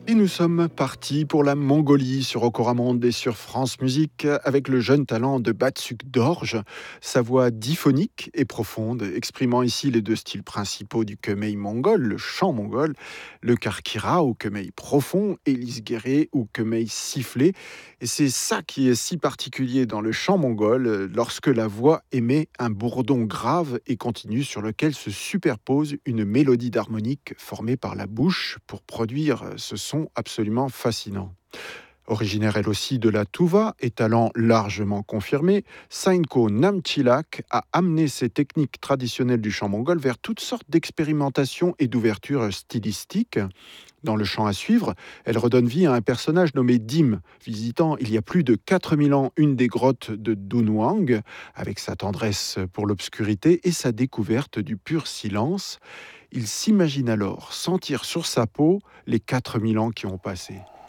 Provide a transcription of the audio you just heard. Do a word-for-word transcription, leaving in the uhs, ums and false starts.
Et nous sommes partis pour la Mongolie sur Okoramonde et sur France Musique avec le jeune talent de Batsuk Dorj. Sa voix diphonique et profonde, exprimant ici les deux styles principaux du kemei mongol, le chant mongol, le karkira ou kemei profond et l'isgéré ou kemei sifflé. Et c'est ça qui est si particulier dans le chant mongol, lorsque la voix émet un bourdon grave et continu sur lequel se superpose une mélodie d'harmonique formée par la bouche pour produire ce son absolument fascinant. Originaire elle aussi de la Touva et talent largement confirmé, Sainko Namchilak a amené ses techniques traditionnelles du chant mongol vers toutes sortes d'expérimentations et d'ouvertures stylistiques. Dans le chant à suivre, elle redonne vie à un personnage nommé Dim, visitant il y a plus de quatre mille ans une des grottes de Dunhuang, avec sa tendresse pour l'obscurité et sa découverte du pur silence. Il s'imagine alors sentir sur sa peau les quatre mille ans qui ont passé.